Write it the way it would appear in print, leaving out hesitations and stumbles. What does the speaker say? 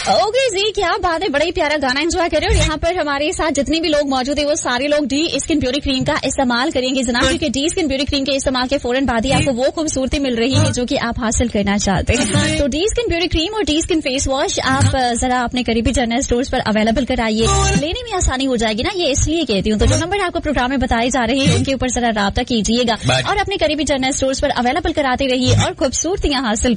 Okay जी, क्या बात है, बड़ा ही प्यारा गाना एंजॉय कर रहे हो। और यहाँ पर हमारे साथ जितने भी लोग मौजूद है वो सारे लोग डी स्किन ब्यूटी क्रीम का इस्तेमाल करेंगे जनाब, क्योंकि डी स्किन ब्यूटी क्रीम के इस्तेमाल के फौरन बाद ही आपको वो खूबसूरती मिल रही है जो कि आप हासिल करना चाहते हैं। तो डी स्किन ब्यूटी क्रीम और डी स्किन फेस वॉश आप जरा अपने करीबी जनरल स्टोर्स पर अवेलेबल कराइए, लेने में आसानी हो जाएगी ना, ये इसलिए कहती हूँ। तो जो नंबर आपको प्रोग्राम में बताए जा रहे हैं उनके ऊपर जरा राब्ता कीजिएगा और अपने करीबी जनरल स्टोर्स पर अवेलेबल कराते रहिए और खूबसूरतियां हासिल